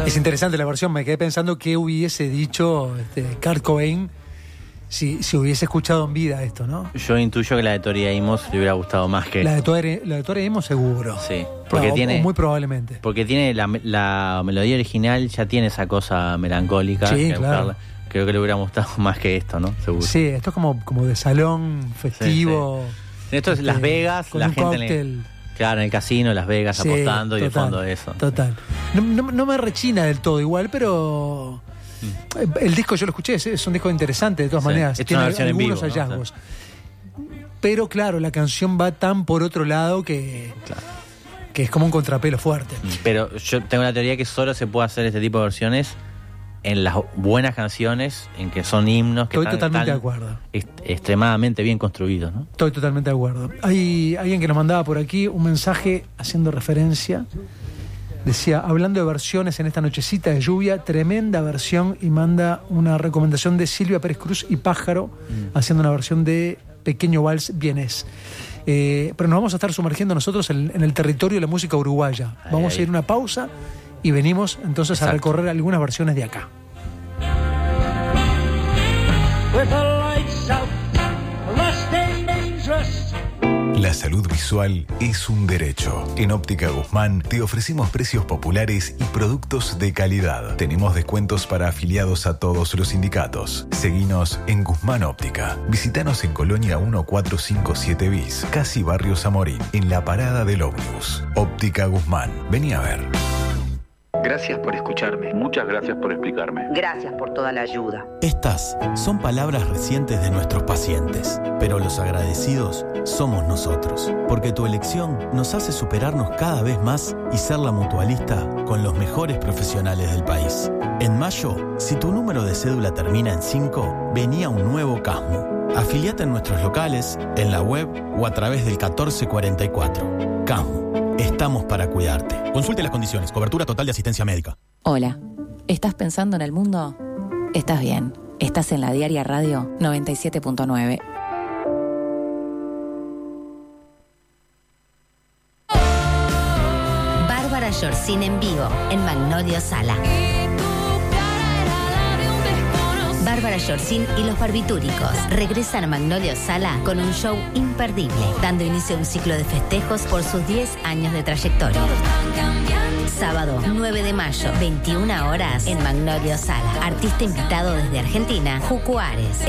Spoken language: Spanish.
Es interesante la versión, me quedé pensando qué hubiese dicho Kurt Cobain si hubiese escuchado en vida esto, ¿no? Yo intuyo que la de Tori Amos le hubiera gustado más que la de Tori Amos seguro. Sí, porque tiene, muy probablemente. Porque tiene la melodía original, ya tiene esa cosa melancólica. Sí, claro. Creo que le hubiera gustado más que esto, ¿no? Seguro. Sí, esto es como de salón festivo. Sí. Esto es Las Vegas, con la un gente cóctel. Claro, en el casino, Las Vegas, Sí, apostando, total, y de fondo eso. Total. No me rechina del todo igual, pero el disco yo lo escuché, es un disco interesante de todas maneras. Es tiene una versión algunos en vivo, hallazgos. ¿No? Pero claro, la canción va tan por otro lado que es como un contrapelo fuerte. Pero yo tengo la teoría que solo se puede hacer este tipo de versiones en las buenas canciones, en que son himnos que Estoy totalmente de acuerdo. Extremadamente bien construidos, ¿no? Estoy totalmente de acuerdo. Hay alguien que nos mandaba por aquí un mensaje haciendo referencia. Decía, hablando de versiones en esta nochecita de lluvia, tremenda versión, y manda una recomendación de Silvia Pérez Cruz y Pájaro, haciendo una versión de Pequeño Vals Vienés. Pero nos vamos a estar sumergiendo nosotros en el territorio de la música uruguaya. Vamos a ir a una pausa y venimos entonces a recorrer algunas versiones de acá. La salud visual es un derecho. En Óptica Guzmán te ofrecemos precios populares y productos de calidad. Tenemos descuentos para afiliados a todos los sindicatos. Seguinos en Guzmán Óptica. Visítanos en Colonia 1457 bis, casi Barrio Zamorín, en la parada del ómnibus. Óptica Guzmán. Vení a ver. Gracias por escucharme. Muchas gracias por explicarme. Gracias por toda la ayuda. Estas son palabras recientes de nuestros pacientes, pero los agradecidos somos nosotros, porque tu elección nos hace superarnos cada vez más y ser la mutualista con los mejores profesionales del país. En mayo, si tu número de cédula termina en 5, vení a un nuevo CASMU. Afiliate en nuestros locales, en la web o a través del 1444. CASMU. Estamos para cuidarte. Consulte las condiciones. Cobertura total de asistencia médica. Hola. ¿Estás pensando en el mundo? Estás bien. Estás en la Diaria Radio 97.9. Bárbara Yorcín en vivo en Magnolio Sala. Bárbara Yorcín y los Barbitúricos regresan a Magnolio Sala con un show imperdible, dando inicio a un ciclo de festejos por sus 10 años de trayectoria. Sábado 9 de mayo, 21 horas, en Magnolio Sala. Artista invitado desde Argentina, Jucu Ares.